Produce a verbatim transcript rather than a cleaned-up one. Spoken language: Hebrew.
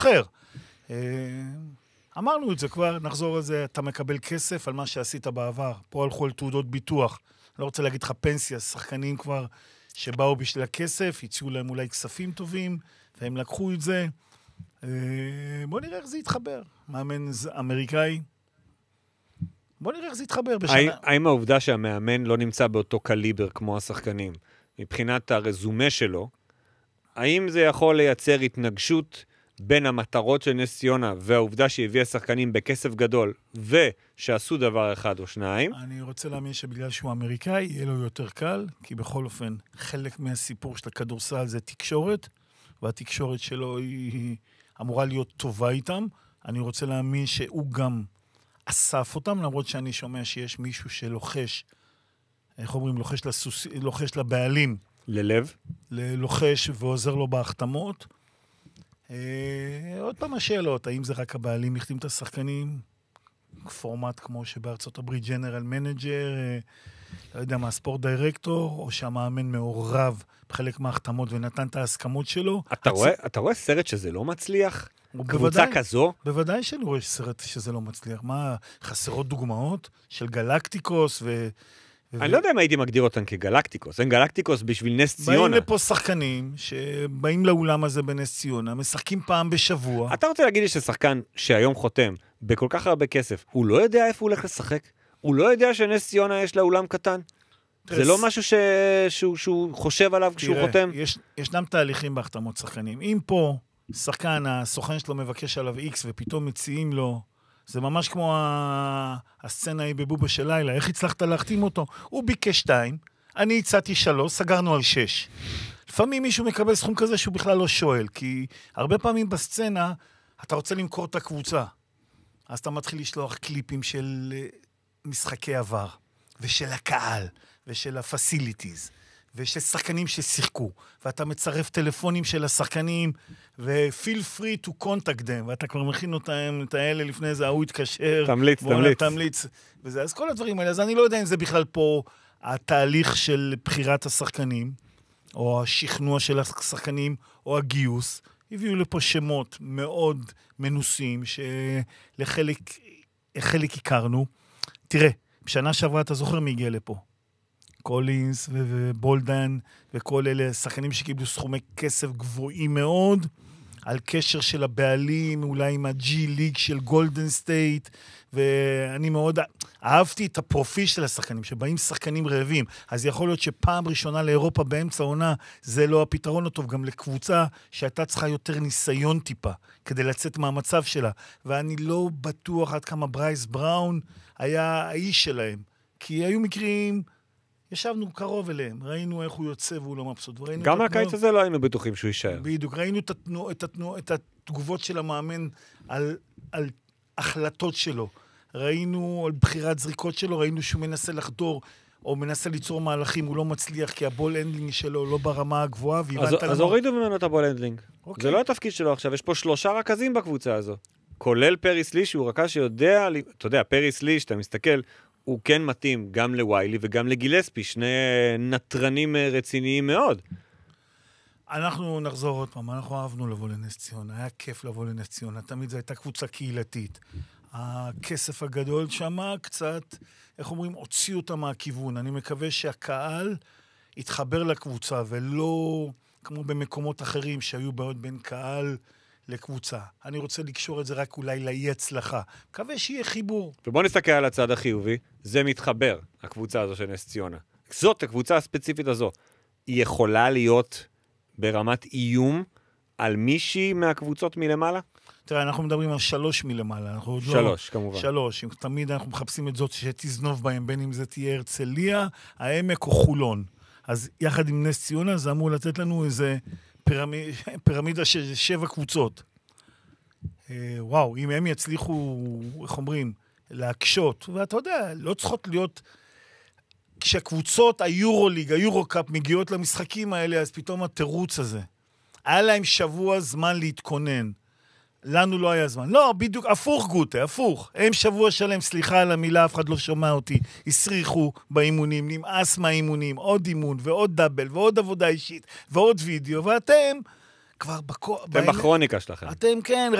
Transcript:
אחר. אמרנו את זה כבר, נחזור על זה, אתה מקבל כסף על מה שעשית בעבר. פה הלכו על תעודות ביטוח. לא רוצה להגיד לך פנסיה, שחקנים כבר שבאו בשביל הכסף, הציעו להם אולי כספים טובים, והם לקחו את זה. בוא נראה איך זה יתחבר. מאמן אמריקאי. בוא נראה איך זה יתחבר בשנה. האם העובדה שהמאמן לא נמצא באותו קליבר כמו השחקנים, מבחינת הרזומה שלו, האם זה יכול לייצר התנגשות בין המטרות של נס ציונה והעובדה שהביאה שחקנים בכסף גדול ושעשו דבר אחד או שניים? אני רוצה להאמין שבגלל שהוא אמריקאי יהיה לו יותר קל, כי בכל אופן חלק מהסיפור של הכדורסל זה תקשורת, והתקשורת שלו היא אמורה להיות טובה איתם. אני רוצה להאמין שהוא גם אסף אותם, למרות שאני שומע שיש מישהו שלוחש, איך אומרים, לוחש, לסוס, לוחש לבעלים. ללב? ללוחש ועוזר לו בהחתמות. אה, עוד פעם השאלות, האם זה רק הבעלים יחתים את השחקנים? פורמט כמו שבארצות הברית ג'נרל מנג'ר, אה, לא יודע מה, ספורט דירקטור, או שהמאמן מעורב בחלק מההחתמות ונתן את ההסכמות שלו. אתה, הצ... רואה, אתה רואה סרט שזה לא מצליח? קבוצה כזו? בוודאי שאני רואה סרט שזה לא מצליח. מה, חסרות דוגמאות של גלקטיקוס ו... אני לא יודע אם הייתי מגדיר אותן כגלקטיקוס. אין גלקטיקוס בשביל נס ציונה. באים לפה שחקנים שבאים לאולם הזה בנס ציונה, משחקים פעם בשבוע. אתה רוצה להגיד לי ששחקן שהיום חותם בכל כך הרבה כסף, הוא לא יודע איפה הוא הולך לשחק? הוא לא יודע שנס ציונה יש לה אולם קטן? זה לא משהו ש... שהוא, שהוא חושב עליו כשהוא תראה, חותם? יש, ישנם תהליכים בהחתמות שחקנים. אם פה שחקן, הסוכן שלו מבקש עליו איקס ופתאום מציעים לו, זה ממש כמו הסצנה היא בבובה של לילה. איך הצלחת להחתים אותו? הוא ביקש שתיים, אני הצעתי שלוש, סגרנו על שש. לפעמים מישהו מקבל סכום כזה שהוא בכלל לא שואל, כי הרבה פעמים בסצנה אתה רוצה למכור את הקבוצה. אז אתה מתחיל לשלוח קליפים של משחקי עבר, ושל הקהל, ושל הפסיליטיז, ושל שחקנים ששיחקו, ואתה מצרף טלפונים של השחקנים, ו-feel free to contact them, ואתה כבר מכין אותם, את האלה לפני זה, הוא התקשר, תמליץ, תמליץ. תמליץ, וזה, אז כל הדברים האלה, אז אני לא יודע אם זה בכלל פה התהליך של בחירת השחקנים, או השכנוע של השחקנים, או הגיוס, הביאו לפה שמות מאוד מנוסים, שלחלק חלק הכרנו. תראה, בשנה שעברה אתה זוכר מי הגיע לפה? קולינס ובולדן וכל אלה שחקנים שקיבלו סכומי כסף גבוהים מאוד, על קשר של הבעלים, אולי עם הג'י ליג של גולדן סטייט, ואני מאוד אהבתי את הפרופיל של השחקנים, שבאים שחקנים רעבים, אז יכול להיות שפעם ראשונה לאירופה באמצע העונה, זה לא הפתרון הטוב, גם לקבוצה שהייתה צריכה יותר ניסיון טיפה, כדי לצאת מהמצב שלה, ואני לא בטוח עד כמה ברייס בראון היה האיש שלהם, כי היו מקרים... ישבנו קרוב אליהם, ראינו איך הוא יוצא והוא לא מבסוט. גם הקיץ הזה לא היינו בטוחים שהוא יישאר. בדיוק, ראינו את, התנו, את, התנו, את התגובות של המאמן על, על החלטות שלו. ראינו על בחירת זריקות שלו, ראינו שהוא מנסה לחדור, או מנסה ליצור מהלכים, הוא לא מצליח, כי הבול אנדלינג שלו לא ברמה הגבוהה. אז, אז למה... הורידו ממנו את הבול אנדלינג. אוקיי. זה לא התפקיד שלו עכשיו, יש פה שלושה רכזים בקבוצה הזו. כולל פריס לי, שהוא רכז שיודע, אתה יודע, פריס לי, שאתה מסתכל, הוא כן מתאים גם לוויילי וגם לגילספי, שני נטרנים רציניים מאוד. אנחנו נחזור עוד פעם, אנחנו אהבנו לבוא לנס ציונה, היה כיף לבוא לנס ציונה, תמיד זו הייתה קבוצה קהילתית. הכסף הגדול שם קצת, איך אומרים, הוציא אותה מהכיוון. אני מקווה שהקהל יתחבר לקבוצה, ולא כמו במקומות אחרים שהיו בעיות בין קהל לקבוצה. אני רוצה לקשור את זה רק אולי לאי הצלחה. מקווה שיהיה חיבור. ובוא נסתכל על הצד החיובי, זה מתחבר, הקבוצה הזו של נס ציונה. זאת, הקבוצה הספציפית הזו, היא יכולה להיות ברמת איום על מישהי מהקבוצות מלמעלה? תראה, אנחנו מדברים על שלוש מלמעלה. שלוש, לא... כמובן. שלוש. תמיד אנחנו מחפשים את זאת שתזנוב בהם, בין אם זה תהיה הרצליה, העמק או חולון. אז יחד עם נס ציונה, זה אמור לתת לנו איזה פירמיד, פירמידה של שבע קבוצות. וואו, אם הם יצליחו, איך אומרים, להקשות, ואתה יודע, לא צריכות להיות, כשהקבוצות היורוליג, היורוקאפ מגיעות למשחקים האלה, אז פתאום התירוץ הזה. היה להם שבוע זמן להתכונן. לנו לא היה זמן. לא, בדיוק, הפוך גוטה, הפוך. הם שבוע שלם, סליחה על המילה, אף אחד לא שומע אותי, הסריחו באימונים, נמאס מהאימונים, עוד אימון ועוד דאבל ועוד עבודה אישית ועוד וידאו, ואתם כבר בקו... אתם בכרוניקה שלכם. אתם, כן,